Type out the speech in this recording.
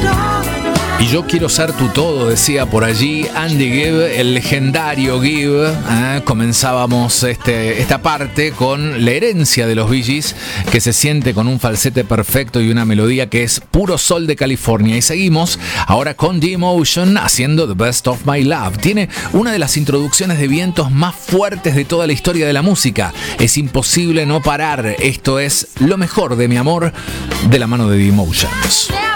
Y yo quiero ser tu todo, decía por allí Andy Gibb, el legendario Gibb. Comenzábamos esta parte con la herencia de los Bee Gees, que se siente con un falsete perfecto y una melodía que es puro sol de California. Y seguimos ahora con D-Motion haciendo The Best of My Love. Tiene una de las introducciones de vientos más fuertes de toda la historia de la música. Es imposible no parar. Esto es Lo mejor de mi amor, de la mano de D-Motion.